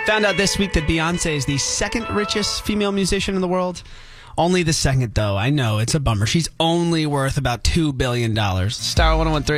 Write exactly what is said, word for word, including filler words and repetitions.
Found out this week that Beyonce is the second richest female musician in the world. Only the second, though. I know, it's a bummer. She's only worth about two billion dollars. Star one oh one three.